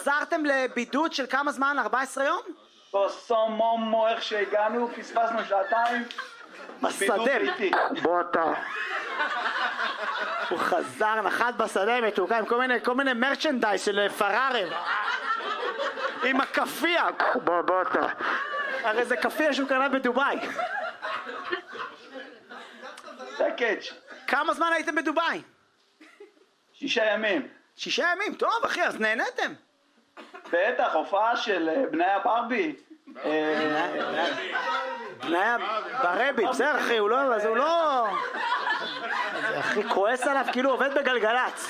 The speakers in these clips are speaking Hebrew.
חזרתם לבידוד של כמה זמן? 14 יום? קוסום מומו, איך שהגענו, פספסנו שעתיים. בשדה. בוא אתה. הוא חזר, נחת בשדה מתוקה עם כל מיני מרצ'נדייז של פרארי. עם הקפיה. בוא אתה. הרי זה קפיה שהוא קנה בדוביי. זה קאץ'. כמה זמן הייתם בדוביי? 6 ימים. 6 ימים, טוב אחי, אז נהנתם. בטח, הופעה של בני הברבי. בני ברבי, בסדר אחי, הוא לא... אחי, כועס עליו כאילו עובד בגלגלץ.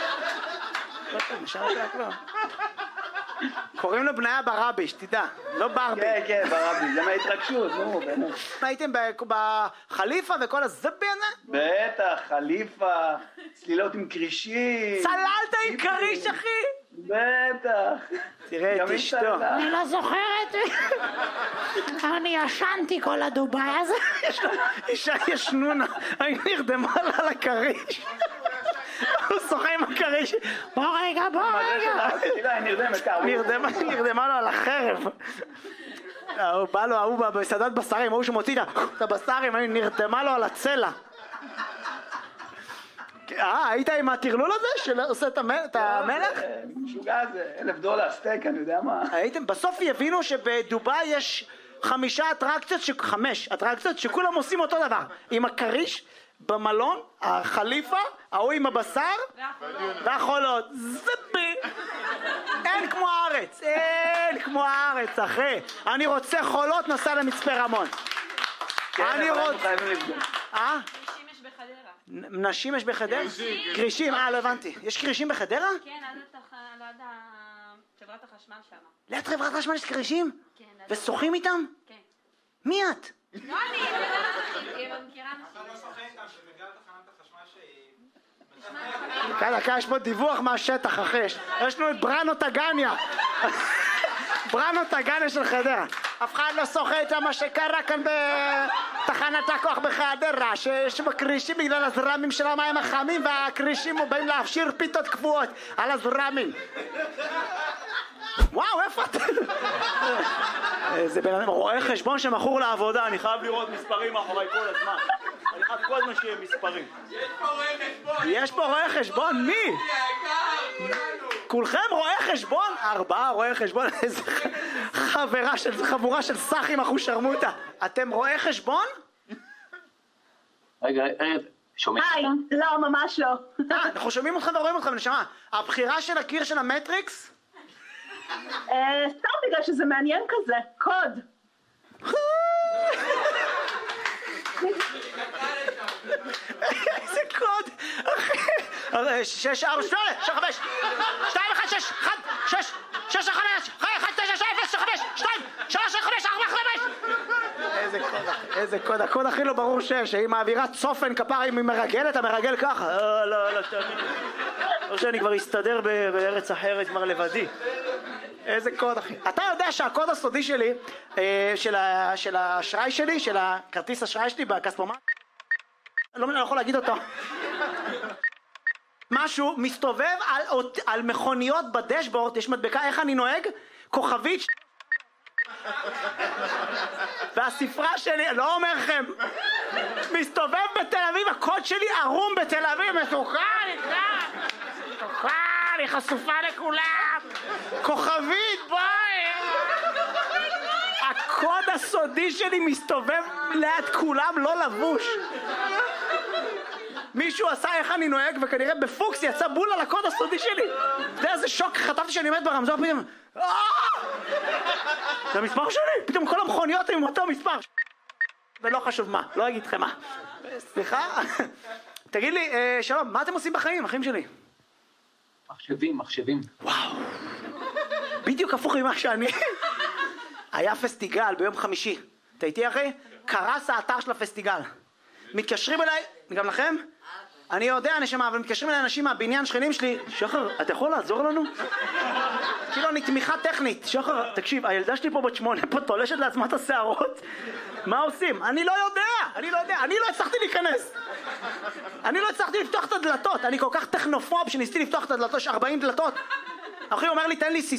קוראים לו בניה ברבי, שתדע, לא ברבי. כן, ברבי, זה מההתרגשות, נו, באמת. הייתם בחליפה וכל הזבי הזה? בטח, חליפה, צלילות עם קרישים. צללת עם קריש, אחי? בטח. תראה את אשתו. אני לא זוכרת. אני ישנתי כל הדוביי הזה. אישה ישנונה, היא נרדמה לה על הקריש. הוא שוחה עם הקריש. בוא רגע. נרדמה לו על החרב. הוא בא לו, הוא בסעדת בשרים, הוא שמוציא את הבשרים, נרדמה לו על הצלע. היית עם הטרלול הזה שעושה את המלך? משוגע זה, $1,000 סטייק, אני יודע מה. הייתם, בסוף יבינו שבדוביי יש 5 אטרקציות שכולם עושים אותו דבר. עם הקריש, במלון, החליפה, ההוא עם הבשר והחולות. זבי! אין כמו הארץ, אחי. אני רוצה חולות, נסע למצפה רמון. אני רוצה... נשים יש בחדרה. נשים יש בחדרה? קרישים, לא הבנתי. יש קרישים בחדרה? כן, עד חברת החשמל שם. ליד חברת החשמל יש קרישים? כן. ושוחים איתם? כן. מי את? לא אני, מכירה נשים. אתה לא שוחח איתם שבגלל תחנת החשמל שהיא... דקה, יש פה דיווח מהשטח, אחי. יש לנו את בראנו טגניה. בראנו טגניה של חדרה. אף אחד לא שוחה איתם מה שקרה כאן בתחנת הכוח בחדרה, שיש בקרישים בגלל הזרמים של המים החמים, והקרישים באים להפשיר פיתות קבועות על הזרמים. וואו, איפה אתה? זה בן אדם רואה חשבון שמכור לעבודה, אני חייב לראות מספרים מאחורי כל הזמן. אני חייב כל הזמן שיהיה מספרים. יש פה רואה חשבון, מי? כולכם רואי חשבון? 4 רואי חשבון, איזה חבורה של סחים אחושרמוטה. אתם רואי חשבון? רגע, שומעים? היי, לא, ממש לא. אנחנו שומעים אתכם ורואים אתכם, נשמה. הבחירה של הקיר של המטריקס? סתם בגלל שזה מעניין כזה, קוד. איזה קוד? 6, 4, 8, 5, 2, 1, 6, 1, 6, 6, 5, 1, 9, 0, 5, 2, 3, 5, 4, 5. איזה קוד? הקוד הכי לא ברור שהיא מעבירה צופן כפרה, אם היא מרגלת, המרגל ככה. לא, תאמין. לא שאני כבר אסתדר בארץ אחרת כבר לבדי. איזה קוד אחי. אתה יודע שהקוד הסודי שלי, של האשראי שלי, של הכרטיס אשראי שלי בכספומט, לא יכול להגיד אותו. משהו מסתובב על מכוניות בדשבורד, יש מדבקה איך אני נוהג, כוכבית, והספרה שלי, לא אומר לכם, מסתובב בתל אביב, הקוד שלי ערום בתל אביב, מתוקה, היא חשופה לכולם, כוכבית, ביי. הקוד הסודי שלי מסתובב ליד כולם, לא לבוש. מישהו עשה איך אני נוהג וכנראה בפוקס יצא בול על הקוד הסודי שלי. אתה יודע איזה שוק, חטפתי שאני עומד ברמזור פתאום, זה המספר שלי, פתאום כל המכוניות עם אותו מספר. ולא חשוב מה, לא אגיד לכם מה. סליחה? תגיד לי, שלום, מה אתם עושים בחיים, אחים שלי? מחשבים. וואו, בדיוק הפוך ממה שאני. היה פסטיגל ביום חמישי, אתה איתי אחי? קרס האתר של הפסטיגל. מתקשרים אליי, גם לכם? אני יודע נשמה, אבל מתקשרים אליי אנשים מהבניין, שכנים שלי, שחר, אתה יכול לעזור לנו? כאילו אני תמיכה טכנית. שחר, תקשיב, הילדה שלי פה בת 8 פה תולשת לעצמה את השערות. מה עושים? אני לא יודע, אני לא הצלחתי להיכנס. אני לא הצלחתי לפתוח את הדלתות, אני כל כך טכנופוב שניסיתי לפתוח את הדלתות, יש 40 דלתות. אחי אומר לי, תן לי